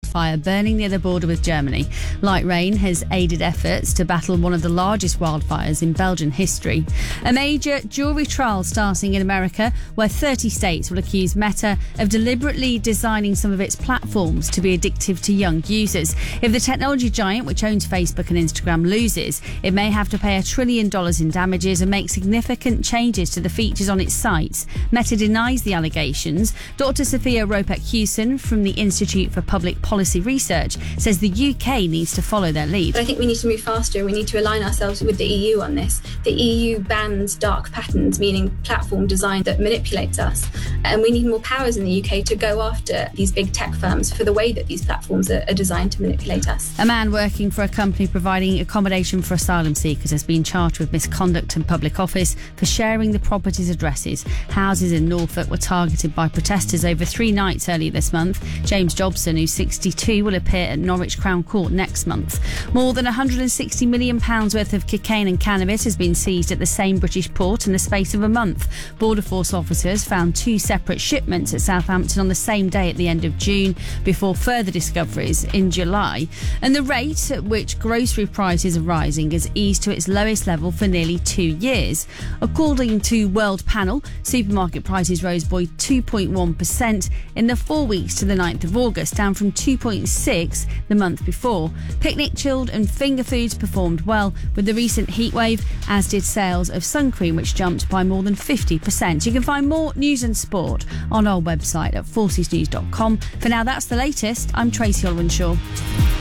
wildfire burning near the border with Germany. Light rain has aided efforts to battle one of the largest wildfires in Belgian history. A major jury trial starting in America, where 30 states will accuse Meta of deliberately designing some of its platforms to be addictive to young users. If the technology giant, which owns Facebook and Instagram, loses, it may have to pay $1 trillion in damages and make significant changes to the features on its sites. Meta denies the allegations. Dr. Sophia Ropek-Hewson from the Institute for Public Policy Research says the UK needs to follow their lead. I think we need to move faster. We need to align ourselves with the EU on this. The EU bans dark patterns, meaning platform design that manipulates us. And we need more powers in the UK to go after these big tech firms for the way that these platforms are designed to manipulate us. A man working for a company providing accommodation for asylum seekers has been charged with misconduct in public office for sharing the property's addresses. Houses in Norfolk were targeted by protesters over 3 nights earlier this month. James Jobson, who's 62, will appear at Norwich Crown Court next month. More than £160 million worth of cocaine and cannabis has been seized at the same British port in the space of a month. Border Force officers found 2 separate shipments at Southampton on the same day at the end of June, before further discoveries in July. And the rate at which grocery prices are rising has eased to its lowest level for nearly 2 years. According to World Panel, supermarket prices rose by 2.1% in the 4 weeks to the 9th of August, down from 2.6% the month before. Picnic, chilled and finger foods performed well with the recent heatwave, as did sales of sun cream, which jumped by more than 50%. You can find more news and sport on our website at forcesnews.com. For now, that's the latest. I'm Tracy Olwenshaw.